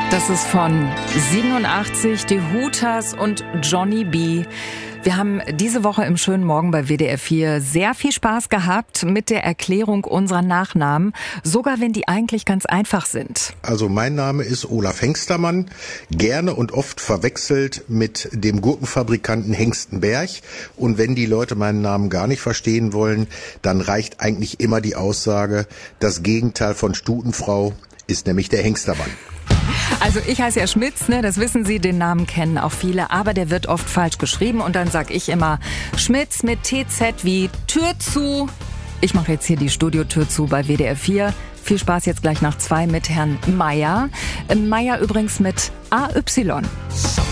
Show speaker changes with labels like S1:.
S1: Das ist von 87, die Hooters und Johnny B. Wir haben diese Woche im schönen Morgen bei WDR 4 sehr viel Spaß gehabt mit der Erklärung unserer Nachnamen, sogar wenn die eigentlich ganz einfach sind.
S2: Also mein Name ist Olaf Hengstermann, gerne und oft verwechselt mit dem Gurkenfabrikanten Hengstenberg. Und wenn die Leute meinen Namen gar nicht verstehen wollen, dann reicht eigentlich immer die Aussage, das Gegenteil von Stutenfrau ist nämlich der Hengstermann.
S1: Also ich heiße ja Schmitz, ne, das wissen Sie, den Namen kennen auch viele, aber der wird oft falsch geschrieben und dann sag ich immer Schmitz mit TZ wie Tür zu. Ich mache jetzt hier die Studiotür zu bei WDR 4. Viel Spaß jetzt gleich nach 2 mit Herrn Meier. Meier übrigens mit AY.